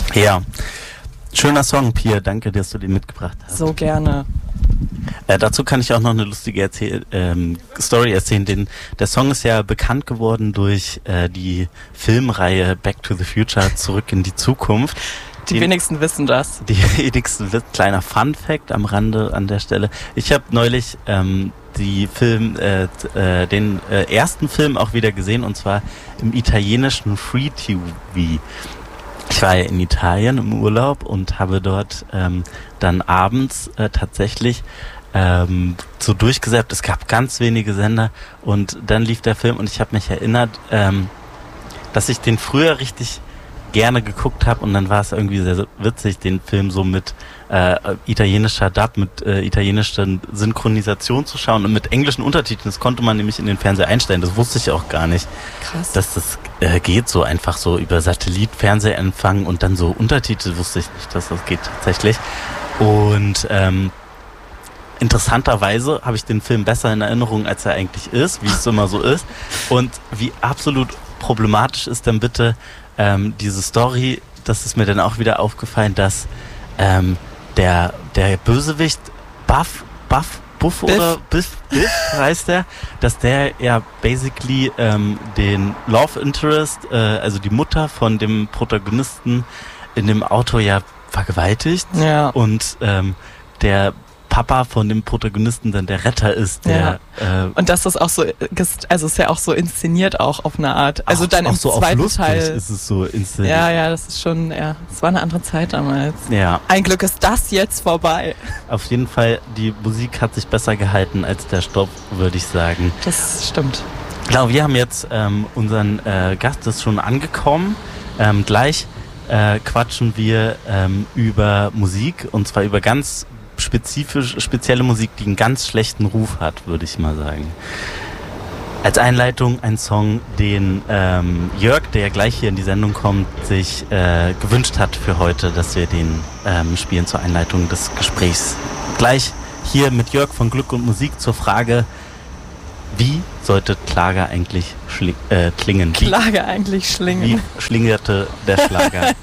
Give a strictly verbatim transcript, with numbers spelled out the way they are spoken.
Ja, schöner Song, Pia. Danke, dass du den mitgebracht hast. So gerne. Äh, dazu kann ich auch noch eine lustige Erzähl- ähm, Story erzählen. Den, der Song ist ja bekannt geworden durch äh, die Filmreihe Back to the Future, Zurück in die Zukunft. Die Den, wenigsten wissen das. Die wenigsten wissen. Kleiner Fun-Fact am Rande an der Stelle. Ich habe neulich ähm, die Film, äh, äh, den äh, ersten Film auch wieder gesehen, und zwar im italienischen Free-T V. Ich war ja in Italien im Urlaub und habe dort ähm, dann abends äh, tatsächlich ähm, so durchgesäppt. Es gab ganz wenige Sender und dann lief der Film und ich habe mich erinnert, ähm, dass ich den früher richtig gerne geguckt habe, und dann war es irgendwie sehr witzig, den Film so mit äh, italienischer Dub, mit äh, italienischer Synchronisation zu schauen und mit englischen Untertiteln. Das konnte man nämlich in den Fernseher einstellen. Das wusste ich auch gar nicht. Krass. Dass das äh, geht so einfach so über Satellit, Fernsehempfang und dann so Untertitel, wusste ich nicht, dass das geht tatsächlich. Und ähm, interessanterweise habe ich den Film besser in Erinnerung, als er eigentlich ist, wie es immer so ist. Und wie absolut problematisch ist dann bitte ähm, diese Story, das ist mir dann auch wieder aufgefallen, dass ähm, der, der Bösewicht Buff, Buff, Buff Biff. oder Biff, Biff heißt der, dass der ja basically ähm, den Love Interest, äh, also die Mutter von dem Protagonisten in dem Auto ja vergewaltigt. Ja. Und ähm, der Papa von dem Protagonisten dann der Retter ist, der Ja. äh, Und dass das auch so, gest- also ist ja auch so inszeniert auch auf eine Art. Also auch, dann auch im so auf zweiten lustig Teil. ist es so inszeniert. Ja, ja, das ist schon, ja, es war eine andere Zeit damals. Ja, Ein Glück ist das jetzt vorbei. auf jeden Fall, die Musik hat sich besser gehalten als der Stoff, würde ich sagen. Das stimmt. Genau, wir haben jetzt ähm, unseren äh, Gast ist schon angekommen. Ähm, gleich äh, quatschen wir ähm, über Musik, und zwar über ganz spezifisch spezielle Musik, die einen ganz schlechten Ruf hat, würde ich mal sagen. Als Einleitung ein Song, den ähm, Jörg, der gleich hier in die Sendung kommt, sich äh, gewünscht hat für heute, dass wir den ähm, spielen zur Einleitung des Gesprächs. Gleich hier mit Jörg von Glück und Musik zur Frage, wie sollte Schlager eigentlich schli- äh, klingen? Wie, Klage eigentlich schlingen. wie schlingerte der Schlager?